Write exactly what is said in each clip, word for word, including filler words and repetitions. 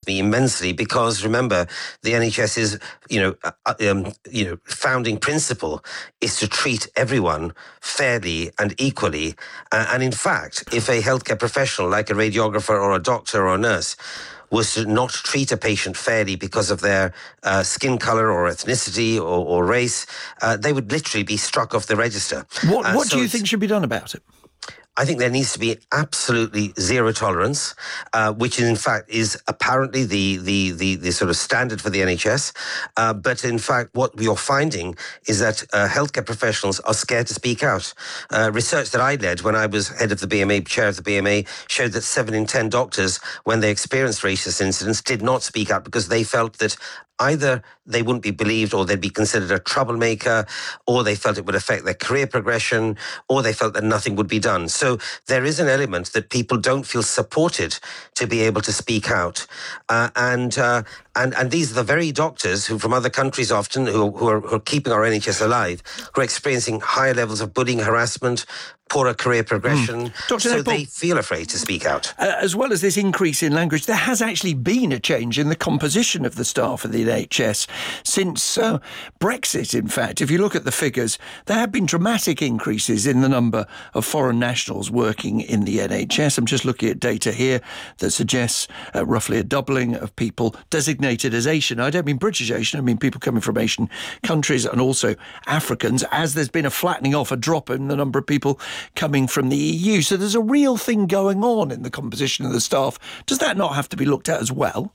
me immensely because, remember, the N H S is, you know, uh, um, you know, founding principle is to treat everyone fairly and equally. Uh, and in fact, if a healthcare professional like a radiographer or a doctor or a nurse was to not treat a patient fairly because of their uh, skin colour or ethnicity or, or race, uh, they would literally be struck off the register. What, Uh, what so do you think should be done about it? I think there needs to be absolutely zero tolerance, uh, which in fact is apparently the, the, the, the sort of standard for the N H S. Uh, but in fact, what we are finding is that uh, healthcare professionals are scared to speak out. Uh, research that I led when I was head of the B M A, chair of the B M A, showed that seven in ten doctors, when they experienced racist incidents, did not speak out because they felt that either they wouldn't be believed or they'd be considered a troublemaker, or they felt it would affect their career progression, or they felt that nothing would be done. So there is an element that people don't feel supported to be able to speak out. Uh, and, uh, and and these are the very doctors who, from other countries often, who, who, are, who are keeping our N H S alive, who are experiencing higher levels of bullying, harassment, poorer career progression, mm. Doctor so Nepal, they feel afraid to speak out. Uh, as well as this increase in language, there has actually been a change in the composition of the staff of the N H S since uh, Brexit, in fact. If you look at the figures, there have been dramatic increases in the number of foreign nationals working in the N H S. I'm just looking at data here that suggests uh, roughly a doubling of people designated as Asian. I don't mean British Asian, I mean people coming from Asian countries and also Africans, as there's been a flattening off, a drop in the number of people coming from the E U. So there's a real thing going on in the composition of the staff. Does that not have to be looked at as well?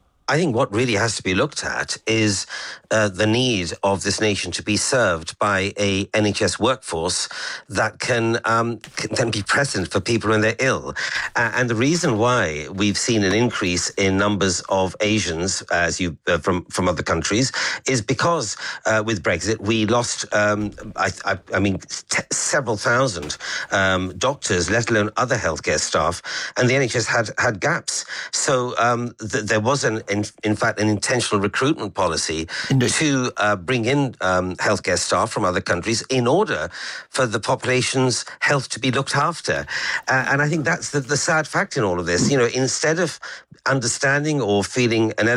I think what really has to be looked at is uh, the need of this nation to be served by a N H S workforce that can, um, can then be present for people when they're ill. Uh, and the reason why we've seen an increase in numbers of Asians, as you uh, from from other countries, is because uh, with Brexit we lost, um, I, I, I mean, t- several thousand um, doctors, let alone other healthcare staff, and the N H S had had gaps. So um, th- there was an In, in fact, an intentional recruitment policy Indeed. to uh, bring in um, healthcare staff from other countries in order for the population's health to be looked after. Uh, and I think that's the, the sad fact in all of this. You know, instead of understanding or feeling an